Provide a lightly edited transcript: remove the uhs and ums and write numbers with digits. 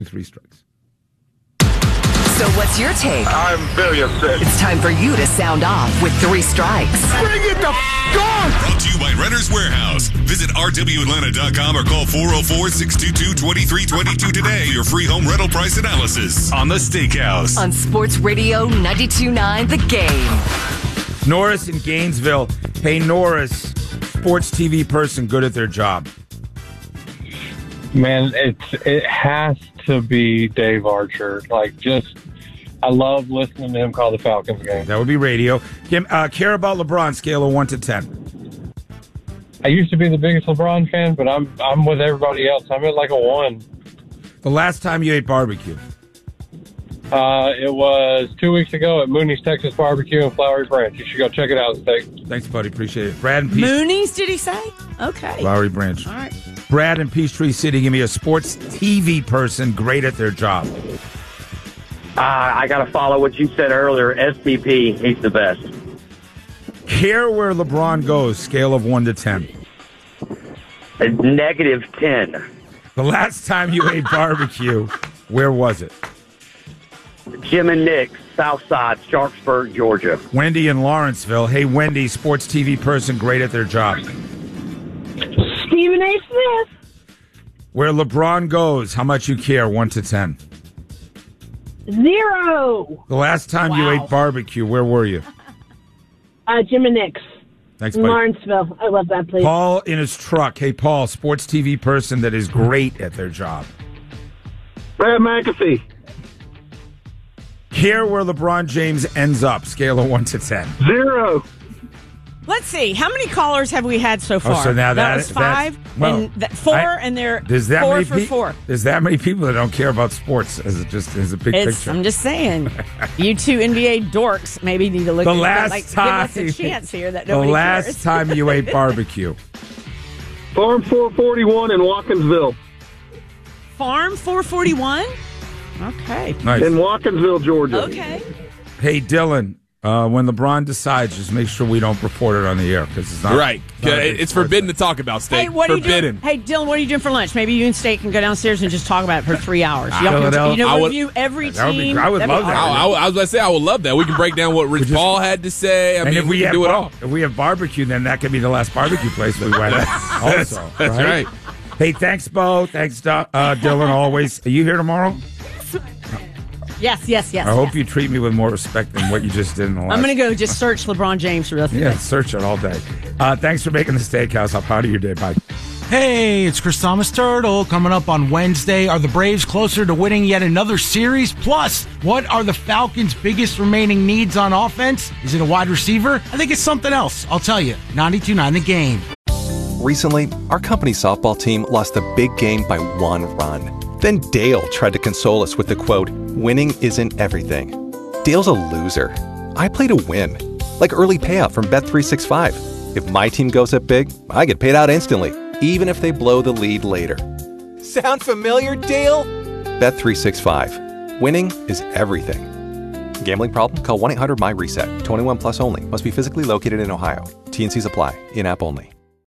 3 strikes. So what's your take? I'm very upset. It's time for you to sound off with 3 strikes. Bring it the on! Brought to you by Renter's Warehouse. Visit rwatlanta.com or call 404-622-2322 today for your free home rental price analysis on The Steakhouse. On Sports Radio 92.9 The Game. Norris in Gainesville. Hey, Norris, sports TV person good at their job. Man, it has to be Dave Archer. I love listening to him call the Falcons game. That would be radio. Care about LeBron, scale of 1 to 10. I used to be the biggest LeBron fan, but I'm with everybody else. I'm at like a 1. The last time you ate barbecue? It was 2 weeks ago at Mooney's Texas Barbecue in Flowery Branch. You should go check it out. Thanks, buddy. Appreciate it. Brad and Mooney's, did he say? Okay. Flowery Branch. All right. Brad in Peachtree City, give me a sports TV person great at their job. I got to follow what you said earlier. SPP, he's the best. Care where LeBron goes, scale of 1 to 10. Negative 10. The last time you ate barbecue, where was it? Jim and Nick, Southside, Sharpsburg, Georgia. Wendy in Lawrenceville. Hey, Wendy, sports TV person great at their job. Stephen A. Smith. Where LeBron goes, how much you care, 1 to 10? 0. The last time you ate barbecue, where were you? Jim and Nick's. Thanks, in buddy. Lawrenceville. I love that place. Paul in his truck. Hey, Paul, sports TV person that is great at their job. Brad McAfee. Here where LeBron James ends up, scale of 1 to 10. 0. Let's see. How many callers have we had so far? So now that was 5, and 4, and they're 4 for 4. There's that many people that don't care about sports as a big picture. I'm just saying, you two NBA dorks maybe need to look the at last time, give us a chance here that the nobody last cares. time you ate barbecue. Farm 441 in Watkinsville. Farm 441? Okay. Nice. In Watkinsville, Georgia. Okay. Hey, Dylan, when LeBron decides, just make sure we don't report it on the air because it's not right. Not It's forbidden to talk about steak. Hey, what are you forbidden. doing? Hey, Dylan, what are you doing for lunch? Maybe you and Steak can go downstairs and just talk about it for 3 hours. Y'all can review every team. I would love that. I was going to say, I would love that. We can break down what Rich Paul had to say. I mean, if we can do it all. If we have barbecue, then that could be the last barbecue place we went at. Also, That's right. Hey, thanks, Bo. Thanks, Dylan, always. Are you here tomorrow? Yes. I hope you treat me with more respect than what you just did in the last. I'm going to go just search LeBron James for the rest of the day. Search it all day. Thanks for making the Steakhouse. I'm proud of your day. Bye. Hey, it's Chris Thomas Turtle. Coming up on Wednesday, are the Braves closer to winning yet another series? Plus, what are the Falcons' biggest remaining needs on offense? Is it a wide receiver? I think it's something else. I'll tell you. 92.9 The Game. Recently, our company softball team lost a big game by 1 run. Then Dale tried to console us with the quote, "Winning isn't everything." Dale's a loser. I play to win. Like early payout from Bet365. If my team goes up big, I get paid out instantly, even if they blow the lead later. Sound familiar, Dale? Bet365. Winning is everything. Gambling problem? Call 1-800-MY-RESET. 21 plus only. Must be physically located in Ohio. T&Cs apply. In-app only.